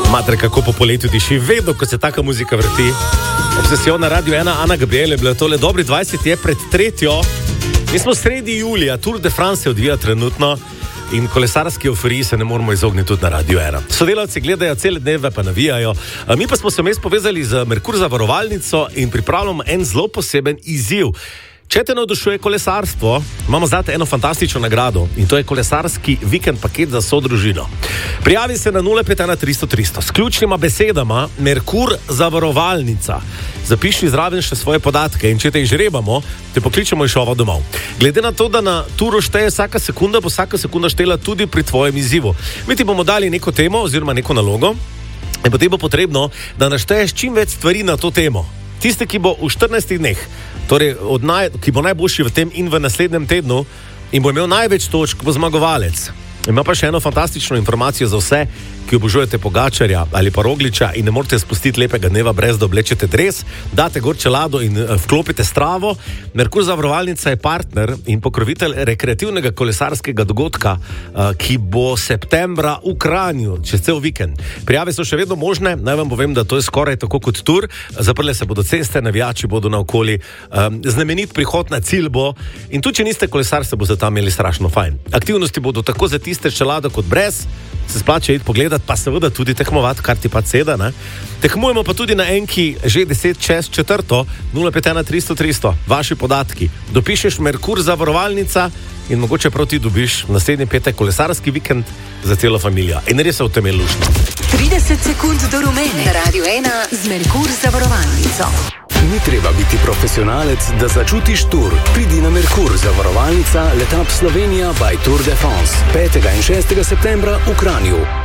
Matre, kako po poletju diši, vedno, ko se taka muzika vrti. Obsesija na Radio 1, Ana Gabriel, je bilo tole dobri 20 je pred tretjo. Mi smo sredi julija, Tour de France se odvija trenutno in kolesarski euforiji se ne moramo izogniti tudi na Radio 1. Sodelavci gledajo cele dneve, pa navijajo. Mi pa smo se vmes povezali z Merkur zavarovalnico in pripravljamo en zelo poseben izziv. Če te navdušuje kolesarstvo, imamo zdaj eno fantastično nagrado in to je kolesarski vikend paket za vso družino. Prijavi se na 051 300 300 s ključnima besedama Merkur zavarovalnica. Zapiši zraven še svoje podatke in če te izžrebamo, te pokličemo iz šova domov. Glede na to, da na turu šteje vsaka sekunda, bo vsaka sekunda štela tudi pri tvojem izzivu. Mi ti bomo dali neko temo oziroma neko nalogo in potem bo potrebno, da našteješ čim več stvari na to temo. Tiste, ki bo v 14 dneh, torej ki bo najboljši v tem in v naslednjem tednu in bo imel največ točk, bo zmagovalec. Ima pa še eno fantastično informacijo za vse, ki obožujete Pogačarja ali pa Rogliča in ne morete spustiti lepega dneva brez da oblečete dres, date gor čelado in vklopite stravo. Merkur zavarovalnica je partner in pokrovitelj rekreativnega kolesarskega dogodka, ki bo septembra v Kranju, čez cel vikend. Prijave so še vedno možne, naj vam povem, da to je skoraj tako kot tur, zaprle se bodo ceste, navijači bodo naokoli, znamenit prihod na cilj bo in tudi, če niste kolesar, se boste tam imeli strašno fajn. Aktivnosti bodo tako za tiste čelado kot brez, se splača iti pogledat, pa seveda tudi tekmovati, kar ti pa seda, ne? Tekmujemo pa tudi na enki že 10 čez četrto, 051 300 300, vaši podatki. Dopišeš Merkur zavarovalnica in mogoče prav ti dobiš naslednji petek kolesarski vikend za celo familijo. In res se v temelj lušno. 30 sekund do rumene. Radio 1 z Merkur zavarovalnico. Ni treba biti profesionalec, da začutiš tur. Pridi na Merkur zavarovalnica, Letap Slovenija by Tour de France. 5. in 6. septembra v Kranju.